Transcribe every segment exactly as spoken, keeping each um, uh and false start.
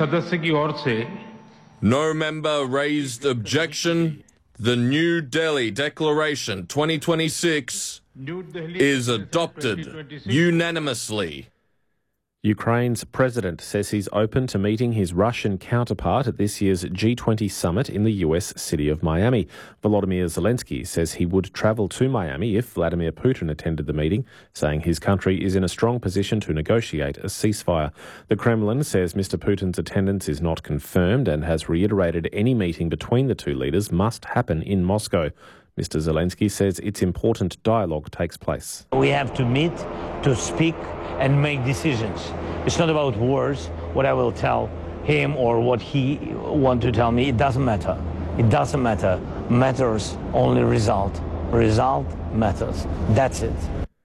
सदस्य की ओर से No member raised objection. The New Delhi Declaration twenty twenty-six is adopted unanimously. Ukraine's president says he's open to meeting his Russian counterpart at this year's G twenty summit in the U S city of Miami. Volodymyr Zelensky says he would travel to Miami if Vladimir Putin attended the meeting, saying his country is in a strong position to negotiate a ceasefire. The Kremlin says Mister Putin's attendance is not confirmed and has reiterated any meeting between the two leaders must happen in Moscow. Mister Zelensky says it's important dialogue takes place. We have to meet, to speak and make decisions. It's not about words, what I will tell him or what he want to tell me. It doesn't matter. It doesn't matter. Matters only result. Result matters. That's it.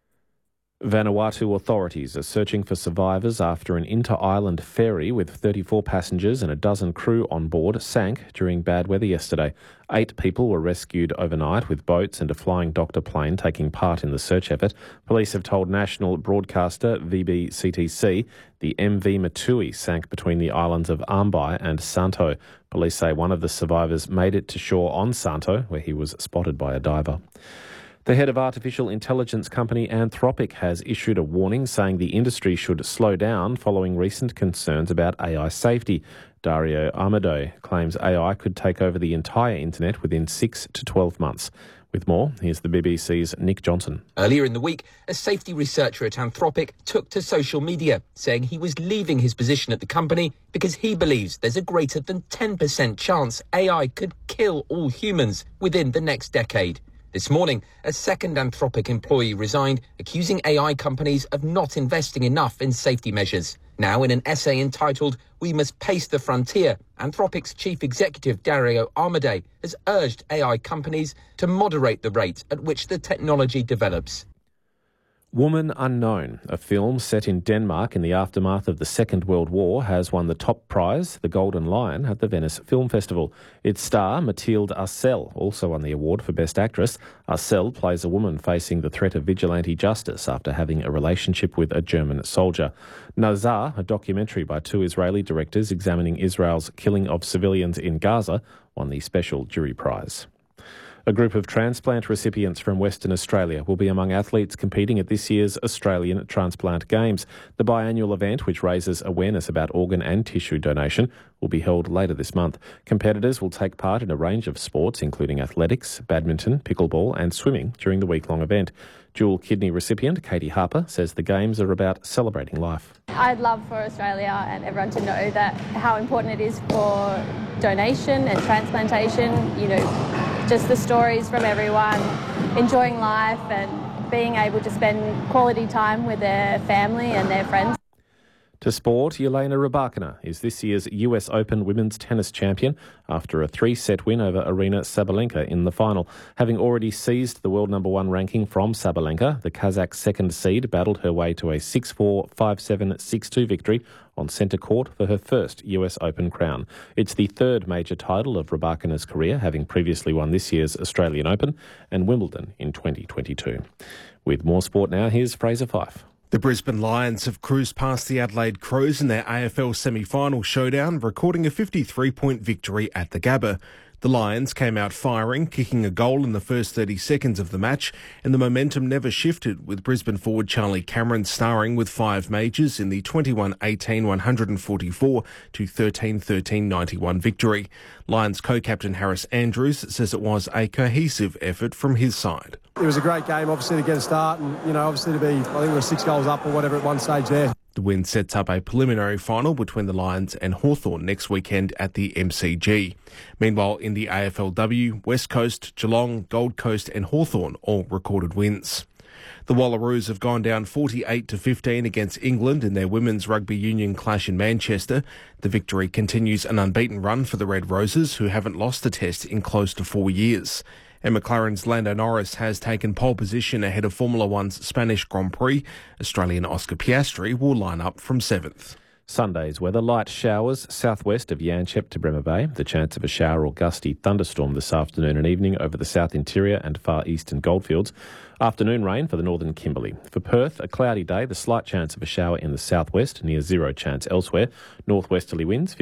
Vanuatu authorities are searching for survivors after an inter-island ferry with thirty-four passengers and a dozen crew on board sank during bad weather yesterday. Eight people were rescued overnight with boats and a flying doctor plane taking part in the search effort. Police have told national broadcaster V B C T C the M V Matui sank between the islands of Ambai and Santo. Police say one of the survivors made it to shore on Santo, where he was spotted by a diver. The head of artificial intelligence company Anthropic has issued a warning saying the industry should slow down following recent concerns about A I safety. Dario Amodei claims A I could take over the entire internet within six to twelve months. With more, here's the B B C's Nick Johnson. Earlier in the week, a safety researcher at Anthropic took to social media, saying he was leaving his position at the company because he believes there's a greater than ten percent chance A I could kill all humans within the next decade. This morning, a second Anthropic employee resigned, accusing A I companies of not investing enough in safety measures. Now, in an essay entitled "We Must Pace the Frontier," Anthropic's chief executive Dario Amodei has urged A I companies to moderate the rate at which the technology develops. Woman Unknown, a film set in Denmark in the aftermath of the Second World War, has won the top prize, the Golden Lion, at the Venice Film Festival. Its star, Mathilde Arcel, also won the award for Best Actress. Arcel plays a woman facing the threat of vigilante justice after having a relationship with a German soldier. Nazar, a documentary by two Israeli directors examining Israel's killing of civilians in Gaza, won the special jury prize. A group of transplant recipients from Western Australia will be among athletes competing at this year's Australian Transplant Games. The biannual event, which raises awareness about organ and tissue donation, will be held later this month. Competitors will take part in a range of sports, including athletics, badminton, pickleball and swimming during the week-long event. Dual kidney recipient Katie Harper says the Games are about celebrating life. I'd love for Australia and everyone to know that how important it is for donation and transplantation, you know, just the stories from everyone enjoying life and being able to spend quality time with their family and their friends. To sport, Jelena Rybakina is this year's U S Open women's tennis champion after a three-set win over Aryna Sabalenka in the final. Having already seized the world number one ranking from Sabalenka, the Kazakh second seed battled her way to a six four, five seven, six two victory on centre court for her first U S Open crown. It's the third major title of Rybakina's career, having previously won this year's Australian Open and Wimbledon in twenty twenty-two. With more sport now, here's Fraser Fife. The Brisbane Lions have cruised past the Adelaide Crows in their A F L semi-final showdown, recording a fifty-three point victory at the Gabba. The Lions came out firing, kicking a goal in the first thirty seconds of the match, and the momentum never shifted, with Brisbane forward Charlie Cameron starring with five majors in the twenty-one eighteen one forty-four to thirteen thirteen ninety-one victory. Lions co-captain Harris Andrews says it was a cohesive effort from his side. It was a great game, obviously, to get a start and, you know, obviously to be, I think we were six goals up or whatever at one stage there. The win sets up a preliminary final between the Lions and Hawthorn next weekend at the M C G. Meanwhile, in the A F L W, West Coast, Geelong, Gold Coast and Hawthorn all recorded wins. The Wallaroos have gone down forty-eight to fifteen against England in their women's rugby union clash in Manchester. The victory continues an unbeaten run for the Red Roses, who haven't lost a test in close to four years. And McLaren's Lando Norris has taken pole position ahead of Formula One's Spanish Grand Prix. Australian Oscar Piastri will line up from seventh. Sunday's weather, light showers southwest of Yanchep to Bremer Bay. The chance of a shower or gusty thunderstorm this afternoon and evening over the south interior and far eastern goldfields. Afternoon rain for the northern Kimberley. For Perth, a cloudy day, the slight chance of a shower in the southwest, near zero chance elsewhere. Northwesterly winds